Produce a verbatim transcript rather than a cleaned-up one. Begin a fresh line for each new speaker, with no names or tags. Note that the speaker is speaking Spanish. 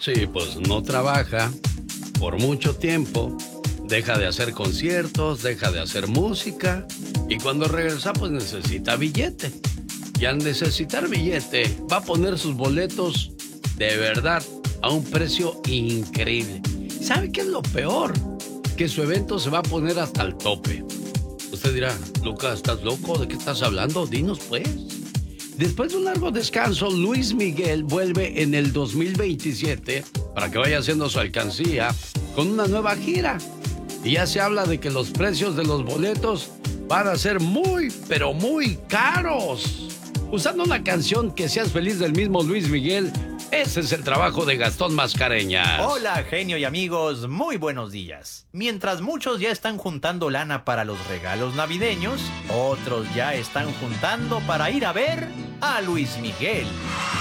Sí, pues no trabaja por mucho tiempo, deja de hacer conciertos, deja de hacer música y cuando regresa pues necesita billete. Y al necesitar billete va a poner sus boletos de verdad a un precio increíble. ¿Sabe qué es lo peor? Que su evento se va a poner hasta el tope. Usted dirá, Lucas, ¿estás loco? ¿De qué estás hablando? Dinos pues. Después de un largo descanso, Luis Miguel vuelve en el dos mil veintisiete para que vaya haciendo su alcancía con una nueva gira. Y ya se habla de que los precios de los boletos van a ser muy, pero muy caros. Usando una canción que seas feliz del mismo Luis Miguel, ese es el trabajo de Gastón Mascareñas.
Hola, genio y amigos, muy buenos días. Mientras muchos ya están juntando lana para los regalos navideños, otros ya están juntando para ir a ver a Luis Miguel.